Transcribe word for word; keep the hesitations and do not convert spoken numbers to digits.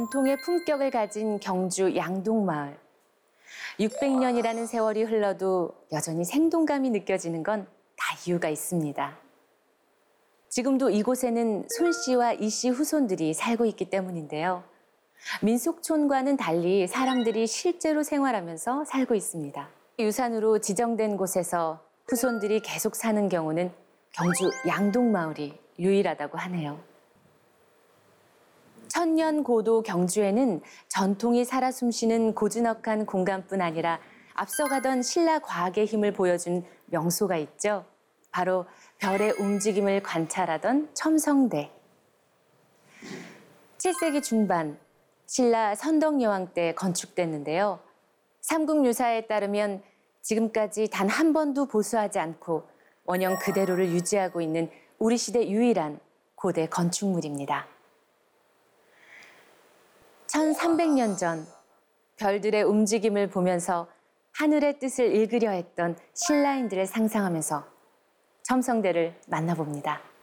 전통의 품격을 가진 경주 양동마을. 육백 년이라는 세월이 흘러도 여전히 생동감이 느껴지는 건 다 이유가 있습니다. 지금도 이곳에는 손 씨와 이 씨 후손들이 살고 있기 때문인데요. 민속촌과는 달리 사람들이 실제로 생활하면서 살고 있습니다. 유산으로 지정된 곳에서 후손들이 계속 사는 경우는 경주 양동마을이 유일하다고 하네요. 천년 고도 경주에는 전통이 살아 숨쉬는 고즈넉한 공간뿐 아니라 앞서가던 신라 과학의 힘을 보여준 명소가 있죠. 바로 별의 움직임을 관찰하던 첨성대. 칠 세기 중반 신라 선덕여왕 때 건축됐는데요. 삼국유사에 따르면 지금까지 단 한 번도 보수하지 않고 원형 그대로를 유지하고 있는 우리 시대 유일한 고대 건축물입니다. 천삼백 년 전 별들의 움직임을 보면서 하늘의 뜻을 읽으려 했던 신라인들을 상상하면서 첨성대를 만나봅니다.